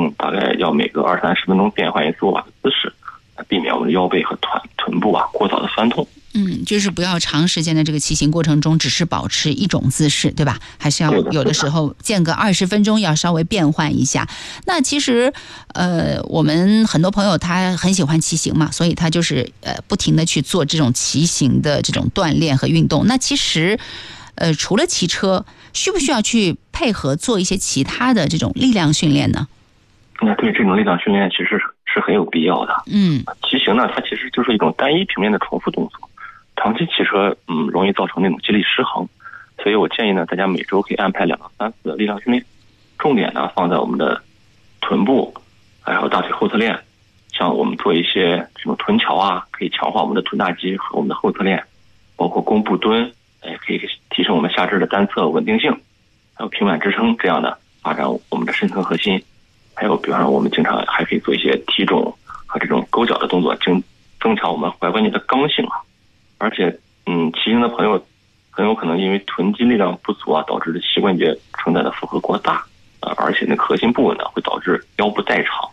大概要每隔20-30分钟变换一次握把的姿势，避免我们的腰背和臀部过早的酸痛。 就是不要长时间的这个骑行过程中只是保持一种姿势，对吧？还是要有的时候间隔20分钟要稍微变换一下。那其实我们很多朋友他很喜欢骑行嘛，所以他就是不停的去做这种骑行的这种锻炼和运动。那其实除了骑车，需不需要去配合做一些其他的这种力量训练呢？ 对，这种力量训练其实是很有必要的。骑行呢，它其实就是一种单一平面的重复动作。长期骑车，容易造成那种肌力失衡，所以我建议呢，大家每周可以安排2到3次的力量训练，重点呢放在我们的臀部，还有大腿后侧链，像我们做一些这种臀桥可以强化我们的臀大肌和我们的后侧链，包括弓步蹲，可以提升我们下肢的单侧稳定性，还有平板支撑，这样的发展我们的深层核心。还有比方说我们经常还可以做一些提踵和这种勾脚的动作，增强我们踝关节的刚性。而且骑行的朋友很有可能因为臀肌力量不足导致的膝关节承载的负荷过大，而且核心不稳呢，会导致腰部代偿，